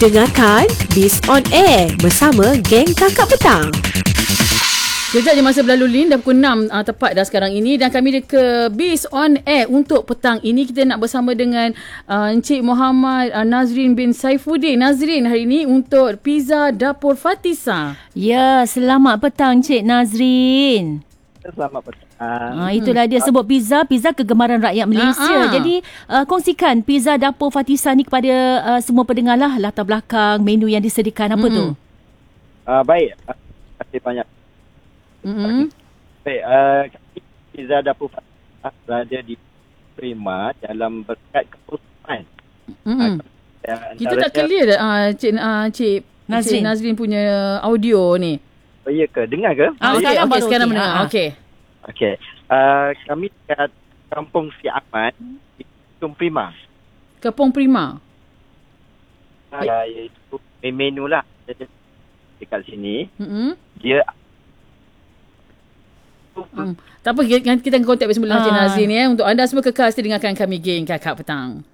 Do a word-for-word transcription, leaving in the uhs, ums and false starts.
Dengarkan Biz on Air bersama geng Kakak Petang. Kejap je masa berlalu, Lin. Dah pukul enam uh, tepat dah sekarang ini. Dan kami dia ke Biz on Air untuk petang ini. Kita nak bersama dengan uh, Encik Muhammad uh, Nazrin bin Saifuddin. Nazrin hari ini untuk Pizza Dapur Fatisa. Ya, selamat petang Cik Nazrin. Selamat petang. Ha, itulah dia sebut pizza, pizza kegemaran rakyat Malaysia. Ha-ha. Jadi uh, kongsikan Pizza Dapur Fatisa ni kepada uh, semua pendengar lah, latar belakang, menu yang disediakan apa Mm-mm. tu. Uh, baik, uh, terima kasih banyak. Mm-hmm. Baik, uh, Pizza Dapur Fatisa berada di Prima dalam berkat keputusan. Mm-hmm. Uh, Kita tak clear dah uh, Cik, uh, Cik Nazrin. Cik Nazrin punya audio ni. Oh, iya ke? Dengar ke? Ah, Okey, sekarang okey, baru sekarang okey. mendengar. Ah. Okey. Okey. Uh, kami dekat Kampung Si Ahmad di Tung Prima. Kepong Prima. Uh, iaitu menu lah dekat sini. Mm-hmm. Dia Hmm. Tak apa, kita kita akan kontak bersama dengan Cik Ah. Nazrin ya. Untuk anda semua kekal setia dengarkan kami geng Kakak Petang.